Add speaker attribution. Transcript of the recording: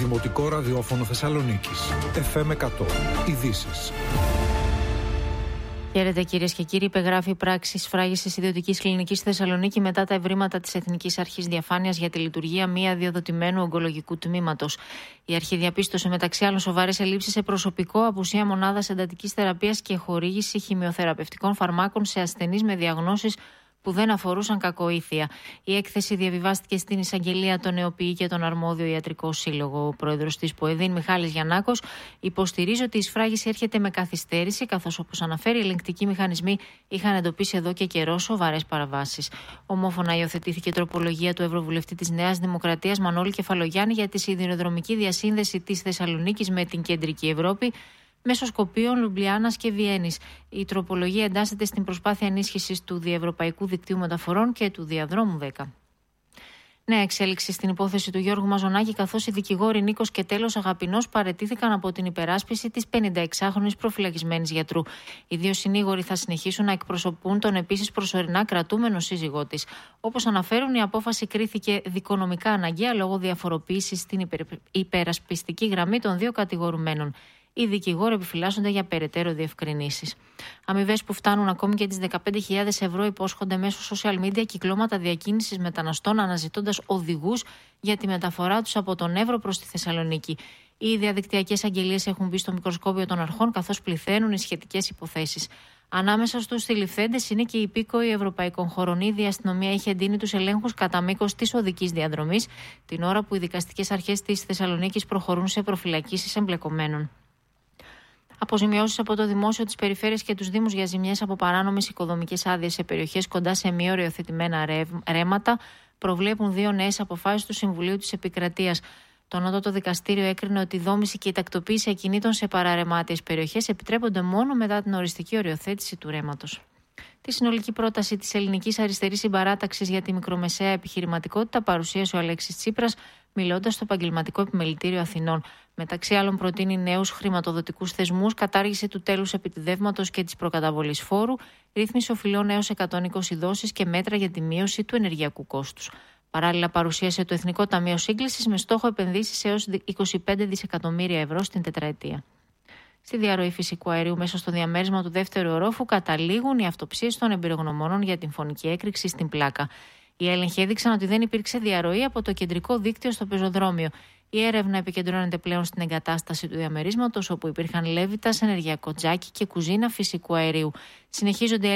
Speaker 1: Δημοτικό Ραδιόφωνο Θεσσαλονίκης. FM 100. Ειδήσεις.
Speaker 2: Χαίρετε κυρίες και κύριοι. Υπεγράφει πράξη σφράγισης ιδιωτικής κλινικής στη Θεσσαλονίκη μετά τα ευρήματα της Εθνικής Αρχής Διαφάνειας για τη λειτουργία μη αδειοδοτημένου ογκολογικού τμήματος. Η αρχή διαπίστωσε μεταξύ άλλων σοβαρές ελλείψεις σε προσωπικό, απουσία μονάδας εντατικής θεραπείας και χορήγηση χημειοθεραπευτικών φαρμάκων σε ασθενείς με διαγνώσεις που δεν αφορούσαν κακοήθεια. Η έκθεση διαβιβάστηκε στην εισαγγελία, τον ΕΟΠΗ και τον αρμόδιο ιατρικό σύλλογο. Ο πρόεδρος της ΠΟΕΔΗΝ, Μιχάλης Γιαννάκος, υποστηρίζει ότι η σφράγιση έρχεται με καθυστέρηση, καθώς, όπως αναφέρει, οι ελεγκτικοί μηχανισμοί είχαν εντοπίσει εδώ και καιρό σοβαρές παραβάσεις. Ομόφωνα υιοθετήθηκε τροπολογία του Ευρωβουλευτή της Νέας Δημοκρατίας, Μανώλη Κεφαλογιάννη, για τη σιδηροδρομική διασύνδεση της Θεσσαλονίκης με την κεντρική Ευρώπη μέσω Σκοπίων, Λουμπλιάνας και Βιέννης. Η τροπολογία εντάσσεται στην προσπάθεια ενίσχυσης του διευρωπαϊκού δικτύου μεταφορών και του διαδρόμου 10. Νέα εξέλιξη στην υπόθεση του Γιώργου Μαζονάκη, καθώς οι δικηγόροι Νίκος και Τέλος Αγαπηνός παραιτήθηκαν από την υπεράσπιση της 56χρονης προφυλακισμένης γιατρού. Οι δύο συνήγοροι θα συνεχίσουν να εκπροσωπούν τον επίσης προσωρινά κρατούμενο σύζυγό της. Όπως αναφέρουν, η απόφαση κρίθηκε δικονομικά αναγκαία λόγω διαφοροποίησης στην υπερασπιστική γραμμή των δύο κατηγορουμένων. Οι δικηγόροι επιφυλάσσονται για περαιτέρω διευκρινήσεις. Αμοιβές που φτάνουν ακόμη και τις 15.000 ευρώ υπόσχονται μέσω social media κυκλώματα διακίνησης μεταναστών, αναζητώντας οδηγούς για τη μεταφορά τους από τον Εύρο προς τη Θεσσαλονίκη. Οι διαδικτυακές αγγελίες έχουν μπει στο μικροσκόπιο των αρχών, καθώς πληθαίνουν οι σχετικές υποθέσεις. Ανάμεσα στους συλληφθέντες είναι και οι υπήκοοι ευρωπαϊκών χωρών. Ήδη η αστυνομία έχει εντείνει τους ελέγχους κατά μήκος της οδικής διαδρομής, την ώρα που οι δικαστικές αρχές της Θεσσαλονίκης προχωρούν σε προφυλακίσεις εμπλεκομένων. Αποζημιώσεις από το δημόσιο της περιφέρειας και τους δήμους για ζημιές από παράνομες οικοδομικές άδειες σε περιοχές κοντά σε μη οριοθετημένα ρέματα προβλέπουν δύο νέες αποφάσεις του Συμβουλίου της Επικρατείας. Το Ανώτατο Δικαστήριο έκρινε ότι η δόμηση και η τακτοποίηση ακινήτων σε παραρεμάτιες περιοχές επιτρέπονται μόνο μετά την οριστική οριοθέτηση του ρέματος. Τη συνολική πρόταση της Ελληνικής Αριστερής Συμπαράταξης για τη μικρομεσαία επιχειρηματικότητα παρουσίασε ο Αλέξης Τσίπρας, μιλώντας στο Επαγγελματικό Επιμελητήριο Αθηνών. Μεταξύ άλλων, προτείνει νέους χρηματοδοτικούς θεσμούς, κατάργηση του τέλους επιτιδεύματος και της προκαταβολής φόρου, ρύθμιση οφειλών έως 120 δόσεις και μέτρα για τη μείωση του ενεργειακού κόστους. Παράλληλα, παρουσίασε το Εθνικό Ταμείο Σύγκλησης με στόχο επενδύσεις έως 25 δισεκατομμύρια ευρώ στην τετραετία. Στη διαρροή φυσικού αερίου μέσα στο διαμέρισμα του δεύτερου ορόφου καταλήγουν οι αυτοψίες των εμπειρογνωμόνων για την φωνική έκρηξη στην πλάκα. Οι έλεγχοι έδειξαν ότι δεν υπήρξε διαρροή από το κεντρικό δίκτυο στο πεζοδρόμιο. Η έρευνα επικεντρώνεται πλέον στην εγκατάσταση του διαμερίσματος, όπου υπήρχαν λέβητα, ενεργειακό τζάκι και κουζίνα φυσικού αερίου. Συνεχίζονται